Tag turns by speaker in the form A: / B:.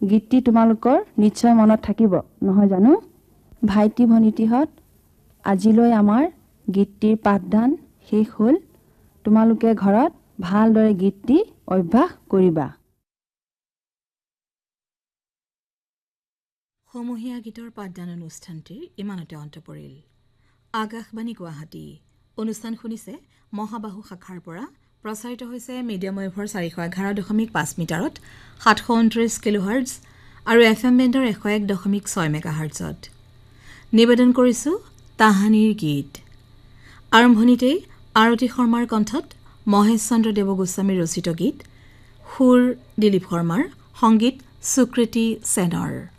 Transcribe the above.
A: গীতটি তোমালোকৰ নিশ্চয় মনত থাকিব নহয় জানো ভাইটি ভনিটিহঁত আজিলৈ আমাৰ গীতটিৰ পাঠদান শেষ হ'ল তোমালোকে ঘৰত ভালদৰে গীতটি অভ্যাস কৰিবা
B: সমূহীয়া গীতৰ পাঠদান অনুষ্ঠানটিৰ ইমানতে অন্ত পৰিল আকাশবাণী গুৱাহাটী অনুষ্ঠান শুনিছে মহাবাহু শাখাৰ পৰা প্ৰচাৰিত হৈছে মিডিয়াম ৱেভৰ 411.5 মিটাৰত 729 কিলোহাৰ্টজ আৰু এফএম বেণ্ডৰ 101.6 মেগাহাৰ্টজত নিবেদন কৰিছো তাহানিৰ গীত আৰম্ভণিতেই আৰতি শৰ্মাৰ কণ্ঠত মহেশ চন্দ্ৰ দেৱগোস্বামীৰ ৰচিত গীত সুৰ দিলীপ শৰ্মাৰ সংগীত সুকৃতি সেনৰ